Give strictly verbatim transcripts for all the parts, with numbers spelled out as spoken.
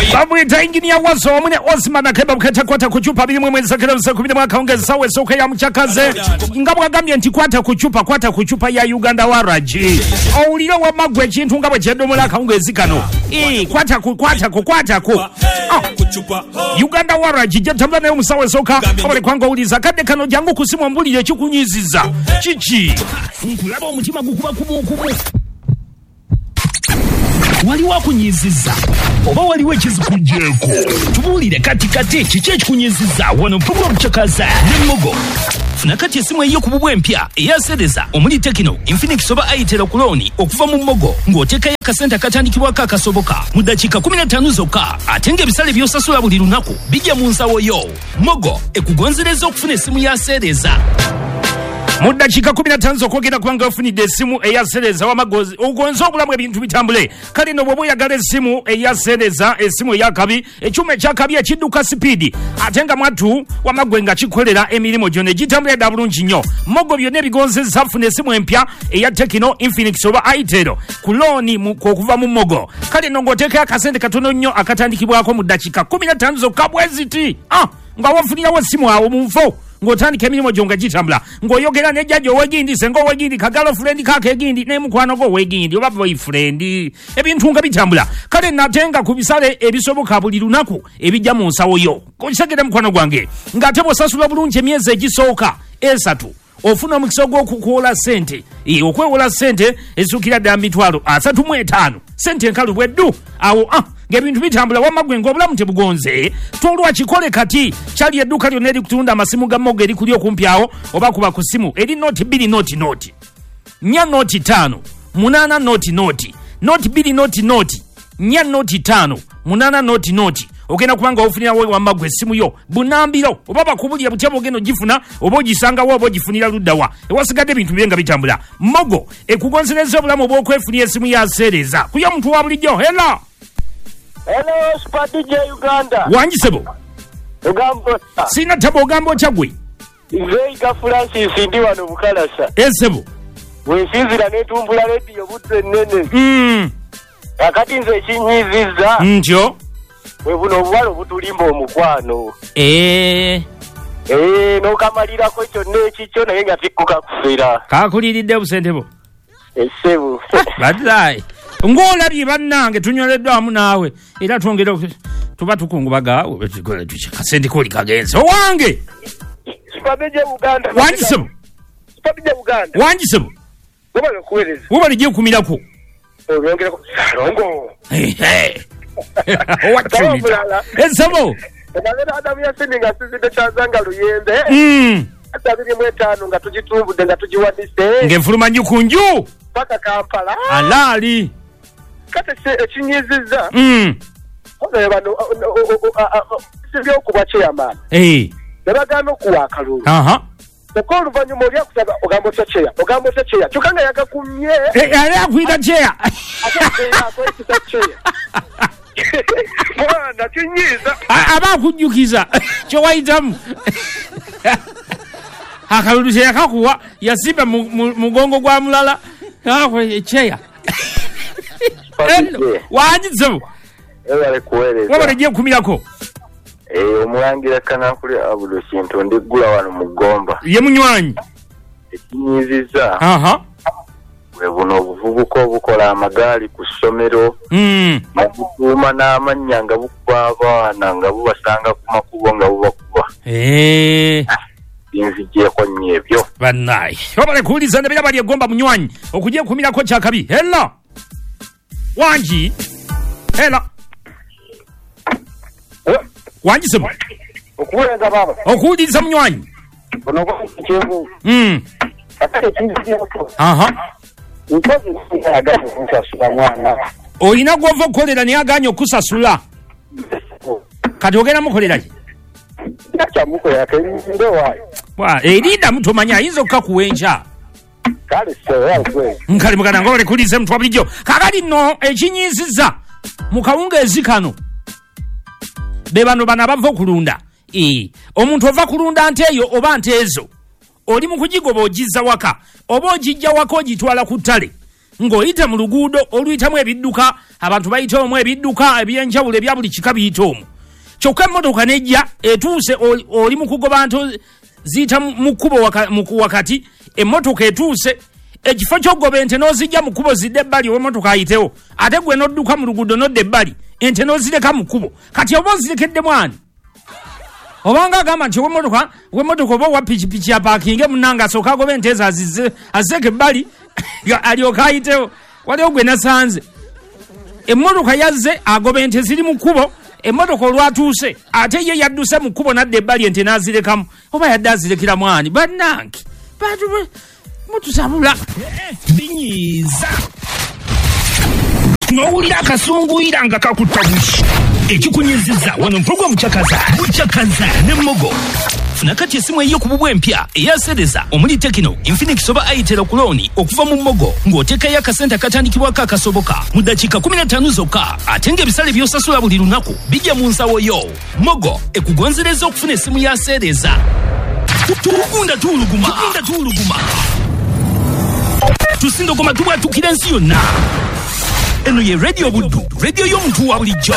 Babwita engineer wazo omune Osman akeba buketa kwata kuchupa bili mwezi sakira usakubira mwaka ongeza sawe soka ya mchakaze ngabwa gambye nti kwata kuchupa kwata kuchupa ya Uganda waraji owulira wa magwe kintu ngabwe kyedomola kaongezi kano eh kwata kwata kwata ku kuchupa Uganda waraji jatamba nayo musawe soka obale kwanga uliza kade kano jangu kusimwa mbulire kikunyiziza chichi kulaba omutima gukuba kubu kubu wali wakunyiziza oba wali wekizikujeko tubulire kati kati kiche kikunyiziza wano program chakaza nemogo funa kati esimu eyo kububwe mpya eyasereza omuli Tekino Infinix oba ayitera kuloni okuva mu mogo ngoteka ya kasenta katandikibwa kakasoboka mu dakika kumi na ttaano zokka atenge bisale byosasula buli lunaku bijja mu nsawo yo mogo ekugonzereza okufuna esimu yasereza Muda chika kumi na ttaano zokogera kubanga ofunide esimu eyasereza wamagozi ugonzo obulamu ebintu bitambule kali no bwobo yagala esimu eyasereza esimu eyakabi ekyuma ekyakabi ekiduka speed atenga mwatu wamagwenga kikolera emilimo gyone gitambule da bulungi nnyo mogo byone bigonzeza afuna esimu empya eya Tekino Infinix oba Itel kuloni mu okuva mu mogo kali no ngoteka akasente katono nnyo akatandikibwako mu dakika kumi na ttaano zokka bweziti ah nga wafunira wasimu awo mumfo ngotandika emilimo gyonga gitambula ngoyogera ne jjajjo wegindi sengo wegindi kagalo friend kake egindi ne mukwano go wegindi oba boyfriend ebintu nga bitambula kale natenga ku bisale ebisoboka buli lunaku ebijja mu nsawo yo konsegere mukwano gwange ngatebo sasula bulungi emyezi egisooka esatu ofuna omukisa gw'okukola sente ee okwewola sente esukira ddala mitwalo asatu mu etaano sente enkalu bweddu awo ah ngebintu bitambula wamagwe ng'obulamu tebugonze tolwa kikole kati kyali edduuka lyonna erikutunda amasimu ga mogo erikuli okumpyawo oba kuba ku simu eri noti bbiri noti noti nnya noti ttaano munaana noti noti noti bbiri noti noti nnya noti ttaano munaana noti noti ogenda kubanga ofunira we wamagwe esimu yo bunambiro oba bakubulira butyabo ogenda ogifuna oba ogisangawo oba ogifunira luddawa ewasigadde ebintu byenga bitambula mogo ekugonzereza obulamu obw'okwefunira esimu yaseereza kuya muntu wa bulijjo hela Hello, Super D J Uganda. Wanjisebo. Ugambo. Sina tabo ugambo chagwe. Zeiga Francis ndi wano bukalasa. Esebo. Wensinzira netumbula radio budde nene. Mm. Akati nze kinyiziza. Njo. We buno obwalo butulimba omukwano. Eh. Eh, no kamalira ko kyo nekicho naye nga tikkuka kufera. Kakuliridde busentebo. Esebo. Badai. Ngolabye bannange tunyoleddwa amu naawe era twongera tuba tukungubaga wetukole tuche kasente koli kagenze owange Sipabeje Uganda wanjisebo Sipabeje Uganda wanjisebo ngoba kuweleza woba ligiye kumirako oyongera ko rongo eh wachumita esebo nabera adamu yasinga sizide chazanga luyembe mm atabiri mwetano nga tujitumbude nga tujiwadise ngefuluma njukunju paka Kampala alali kate se ekinyiziza mm ono bano sibyo kuba chairman eh nabagano kuwakalulu aha okolu banyuma oli akusaba ogambo chacheya ogambo chacheya chukanga yakakumye eh ali akwita cheya achacheya akwita chacheya mwana kinyiza aba kujukiza cyo waitamu akalulu cheya kakuwa yasiba mugongo gwa mulala akwe cheya wanjitsebu ebale kuweleza wabale giye kumirako eh omulangira kana kuli abudo kintu ndigula wano mugomba ye munywanyi ekinyiziza aha we buno obuvubuko obukola amagali ku ssomero mm mabukuma n'amanya nga bukuba abaana nga bubasanga ku makubo nga bubakuba eh inzijeko nyebyo banai wabale kuuliza ne bali egomba munywanyi okugiye kumirako kyakabi hello wanji hello wanji sebo okuweleza baba okuuliza munywanyi ono ko kyevu mm akale kinzijeko aha nkozi nagaje kusasula mwana olina gwova okukolera naye aganya okusasula kati ogenda mukoleraje nakyamukolera kende waayo wa erinda mutomanya ayinza okukakuwenca kale sewe nkali mugana ngole kulize mtu wabulijjo kakali no ekinyiziza mukawungeezi kano be bano bana bava okulunda eh omuntu ova kulunda nte eyo oba nte ezo oli mu kugigoba ogiza waka oba ogijja waka ogitwala ku ttale ng'oyita mu luguudo oluyitamu ebidduka abantu bayita omwo ebidduka ebyenjawulo ebya buli kika biyita omwo kyokka emmotoka nejja etuuse oli mu kugoba nto ziyita mu kkubo wakati emmotoka etuuse ekifo ky'ogoba ente n'ozijja mu kkubo zidde ebbali ow'emmotoka ayitewo ate gwe n'odduka mu luguudo n'odda ebbali ente n'ozireka mu kkubo kati oba ozirekedde mwani obanga agamba nti ow'emmotoka ow'emmotoka oba owa pikipiki apaakinge munnanga asooka agoba ente ezo azizeka ebbali alyoka ayitewo waliwo gwe nasanze emmotoka yazze agoba ente ziri mu kkubo emmotoka olwatuuse ate ye yadduse mu kkubo n'adda ebbali ente n'azirekamu oba yadde azirekera mwani bannange mutusabula binyiiza n'owulira akasunguyira nga kakutta bushi ekikunyiziza wano mpogwa mukyakaza mukyakaza ne mmogo funa kati esimu eyo ku bubwe empya eya Sereza omuli Tekino Infinix oba Itel kuloni okuva mu mmogo ng'oteekayo akasente akatandikibwako akasoboka mu ddakiika kumi na ttaano zokka ate ng'ebisale by'osasula buli lunaku bijja mu nsawo yo mmogo ekugonzereza okufuna esimu ya Sereza tugunda tuuluguma tugunda tuuluguma tusindogoma tubwatukira ensi yonna eno ye radio buddu radio y'omuntu wa bulijjo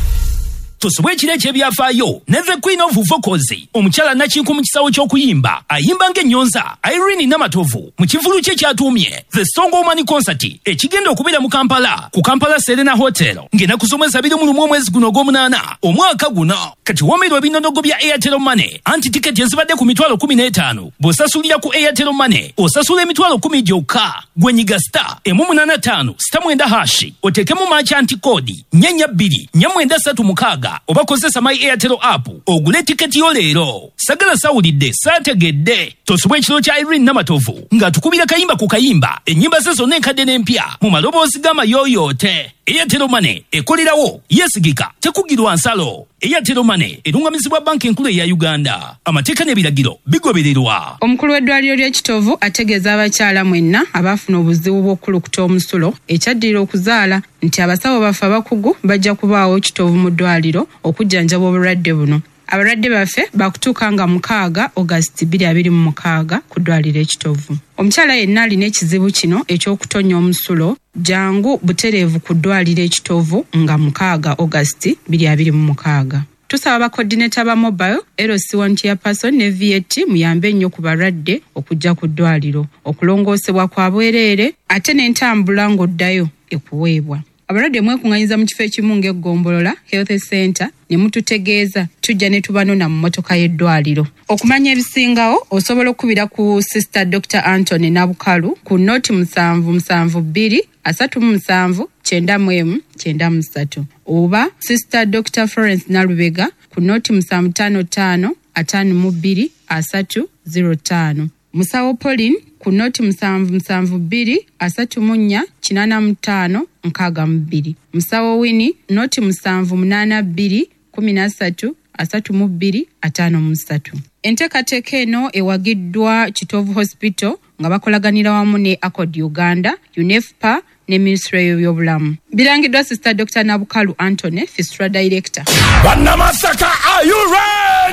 tosobwa ekiro eky'ebyafaayo ne the queen of vocals omukyala nakinku mu kisawo ky'okuyimba ayimba ng'ennyonza Irene Namatovu mu kivulu kye kyatuumye the Song Woman Concert ekigenda okubeera mu Kampala ku Kampala Serena Hotel ng'enaku z'omwezi abiri mu lumu omwezi guno ogw'omunaana omwaka guno kati womerwa ebinnonogo bya Airtel Money anti tiketi ezibadde ku mitwalo kumi n'etaano bw'osasulira ku Airtel Money osasula emitwalo kumi gyokka gwenyiga star emu munaana ttaano sita mwenda hashi oteekemu maachi antikodi nnyenya bbiri nnya mwenda ssatu mukaaga oba kozesa my Airtel app ogule tiketi yo leero sagala sawulidde saategedde tosobwa ekiro kya Irene Namatovu ng'atukubira kayimba ku kayimba ennyimba ze zonna enkadde n'empya mu maloboozi g'amayooyoote Airtel Money ekolerawo yeesigika tekugirwa nsalo Airtel Money erungamizibwa banka enkulu eya Uganda amateeka n'ebiragiro bigobererwa. Omukulu w'eddwaliro ly'Ekitovu ategeeza abakyala mwenna abaafuna obuzibu bw'okulukuta omusulo ekyaddira okuzaala nti abasawo baffe abakugu bajja kubaawo Kitovu mu ddwaliro okujjanjaba obulwadde buno. Abalwadde baffe bakutuuka nga mukaaga August bbiri abiri mu mukaaga ku ddwaliro Ekitovu. Omukyala yenna alina ekizibu kino eky'okutonya omusulo jangu butereevu ku ddwaliro Ekitovu nga mukaaga August bbiri abiri mu mukaaga. Tusaba bakoordinata ba mobile L C one chairperson ne V A T muyambe nnyo ku balwadde okujja ku ddwaliro okulongoosebwa kwa bwereere ate n'entambula ng'oddayo ekuweebwa. Abalwadde mwekuŋŋanyiza mu kifo ekimu ng'eggombolola Health Center ne mututegeeza tujja ne tubanona mu mmotoka y'eddwaliro. Okumanya ebisingawo osobola okubira ku Sister Doctor Anthony Nabukalu ku noti musanvu musanvu bbiri asatu mu musanvu kyenda mu emu kyenda mu ssatu oba Sister Doctor Florence Nalubega ku noti musanvu ttaano ttaano ataano mu bbiri asatu zero ttaano. Musawo Pauline ku noti musanvu musanvu bbiri asatu mu nnya kinaana mu ttaano nkaaga mu bbiri. Musawo Winnie noti musanvu munaana bbiri kumi na ssatu asatu mu bbiri ataano mu ssatu. Enteekateeka eno ewagiddwa Kitovu Hospital nga bakolaganira wamu ne Accord Uganda, UNEFPA ne Ministry y'ebyobulamu. Birangiddwa Sister Doctor Nabukalu Anthony, Fistula Director. Bannamasaka, are you ready?